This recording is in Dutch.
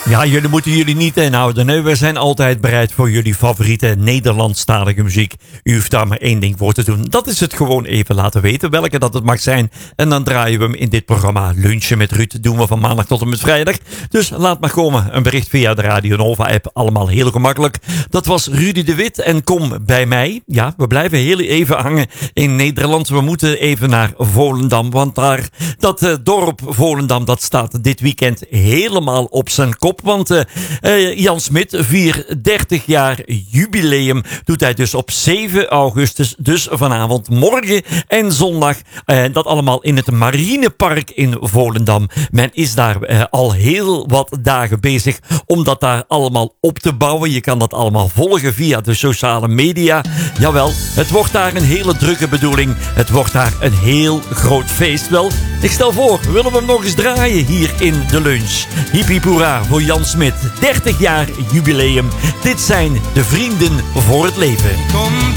Ja, jullie moeten jullie niet inhouden. Hè? We zijn altijd bereid voor jullie favoriete Nederlandstalige muziek. U hoeft daar maar één ding voor te doen. Dat is het gewoon even laten weten welke dat het mag zijn. En dan draaien we hem in dit programma Lunchen met Ruud. Doen we van maandag tot en met vrijdag. Dus laat maar komen. Een bericht via de Radio Nova app. Allemaal heel gemakkelijk. Dat was Rudy de Wit en kom bij mij. Ja, we blijven heel even hangen in Nederland. We moeten even naar Volendam. Want daar, dat dorp Volendam, dat staat dit weekend helemaal op zijn kop. Want Jan Smit, 30 jaar jubileum, doet hij dus op 7 augustus. Dus vanavond, morgen en zondag. Dat allemaal in het Marinepark in Volendam. Men is daar al heel wat dagen bezig om dat daar allemaal op te bouwen. Je kan dat allemaal volgen via de sociale media. Jawel, het wordt daar een hele drukke bedoeling. Het wordt daar een heel groot feest. Wel, ik stel voor, willen we hem nog eens draaien hier in de lunch. Hiep hiep hoera voor Jan Smit. 30 jaar jubileum. Dit zijn de Vrienden voor het Leven.